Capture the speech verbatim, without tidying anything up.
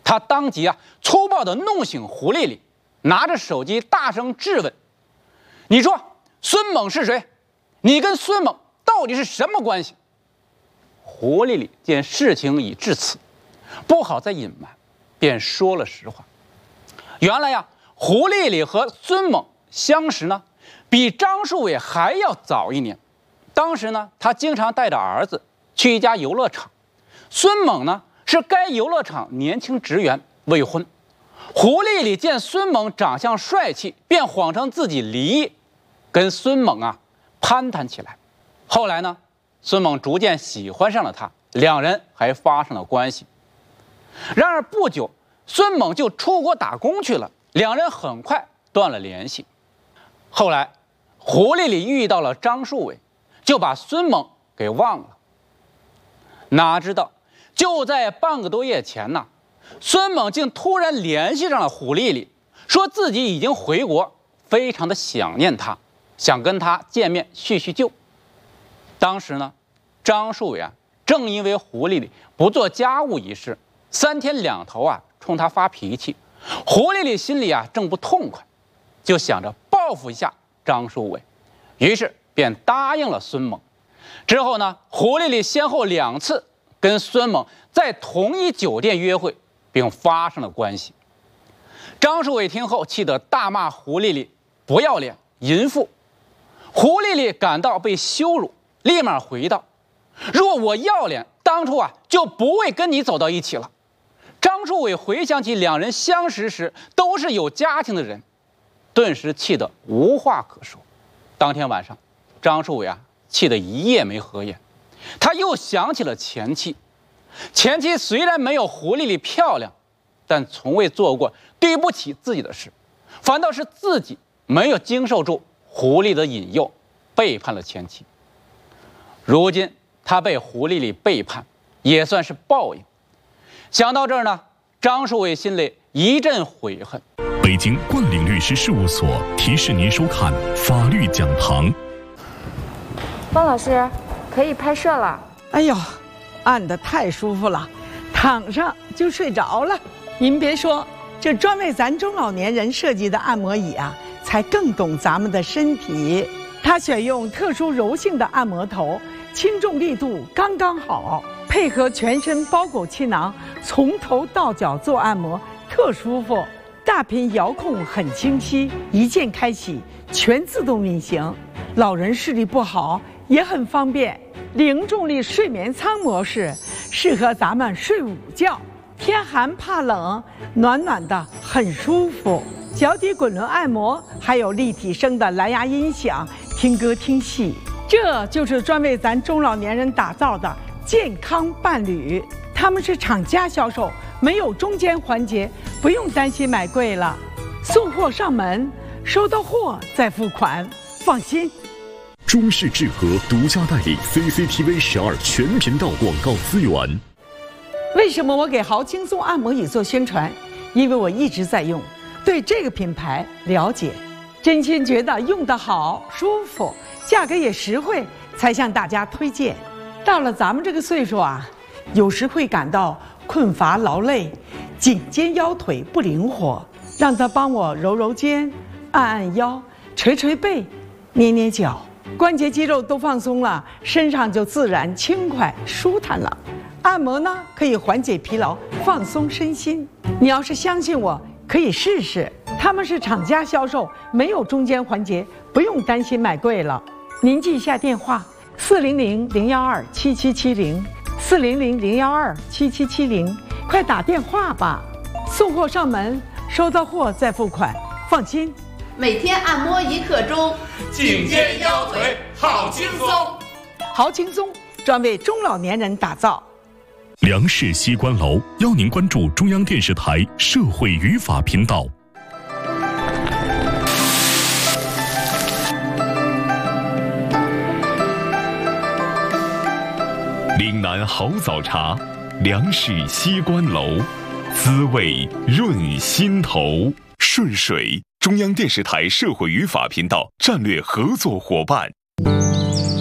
他当即啊粗暴地弄醒胡丽丽，拿着手机大声质问：“你说孙猛是谁？你跟孙猛到底是什么关系？”胡丽丽见事情已至此，不好再隐瞒，便说了实话。原来呀，胡丽丽和孙猛相识呢，比张树伟还要早一年。当时呢，他经常带着儿子去一家游乐场，孙猛呢是该游乐场年轻职员，未婚。胡丽丽见孙猛长相帅气，便谎称自己离异，跟孙猛啊攀谈起来。后来呢，孙猛逐渐喜欢上了她，两人还发生了关系。然而不久，孙猛就出国打工去了，两人很快断了联系。后来，胡丽丽遇到了张树伟，就把孙猛给忘了。哪知道，就在半个多月前呢，孙猛竟突然联系上了胡丽丽，说自己已经回国，非常的想念她，想跟她见面叙叙旧。当时呢，张树伟啊，正因为胡丽丽不做家务一事，三天两头啊冲他发脾气，胡丽丽心里啊正不痛快，就想着报复一下张树伟，于是便答应了孙猛。之后呢，胡丽丽先后两次跟孙猛在同一酒店约会，并发生了关系。张树伟听后气得大骂胡丽丽不要脸、淫妇。胡丽丽感到被羞辱，立马回道：“若我要脸，当初啊就不会跟你走到一起了。”张树伟回想起两人相识时都是有家庭的人，顿时气得无话可说。当天晚上，张树伟啊气得一夜没合眼。他又想起了前妻，前妻虽然没有胡丽丽漂亮，但从未做过对不起自己的事，反倒是自己没有经受住胡丽的引诱，背叛了前妻。如今他被胡丽丽背叛，也算是报应。想到这儿呢，张树伟心里一阵悔恨。 北京冠岭律师事务所提示您收看法律讲堂。 方老师，可以拍摄了。 哎呦，按得太舒服了，躺上就睡着了。您别说，这专为咱中老年人设计的按摩椅啊，才更懂咱们的身体。它选用特殊柔性的按摩头，轻重力度刚刚好，配合全身包裹气囊，从头到脚做按摩，特舒服。大屏遥控很清晰，一键开启，全自动运行。老人视力不好也很方便。零重力睡眠舱模式适合咱们睡午觉，天寒怕冷，暖暖的很舒服。脚底滚轮按摩，还有立体声的蓝牙音响，听歌听戏。这就是专为咱中老年人打造的健康伴侣。他们是厂家销售，没有中间环节，不用担心买贵了。送货上门，收到货再付款，放心。 中视智和独家代理 C C T V 十二全频道广告资源。 为什么我给豪轻松按摩椅做宣传？因为我一直在用，对这个品牌了解，真心觉得用得好、舒服，价格也实惠，才向大家推荐。到了咱们这个岁数啊，有时会感到困乏劳累，颈肩腰腿不灵活，让他帮我揉揉肩，按按腰，捶捶背，捏捏脚，关节肌肉都放松了，身上就自然轻快舒坦了。按摩呢，可以缓解疲劳，放松身心。你要是相信我，可以试试。他们是厂家销售，没有中间环节，不用担心买贵了。您记一下电话：四零零零幺二七七七零，四零零零幺二七七七零，快打电话吧。送货上门，收到货再付款，放心。 每天按摩一刻钟， 颈肩腰腿好轻松。 好轻松，专为中老年人打造。 梁氏西关楼邀您关注中央电视台社会与法频道。岭南好早茶，梁氏西关楼，滋味润心头。顺水，中央电视台社会与法频道战略合作伙伴。